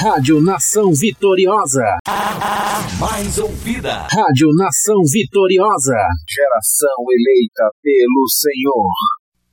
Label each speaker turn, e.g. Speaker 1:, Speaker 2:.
Speaker 1: Rádio Nação Vitoriosa.
Speaker 2: A mais ouvida.
Speaker 1: Rádio Nação Vitoriosa.
Speaker 3: Geração eleita pelo Senhor.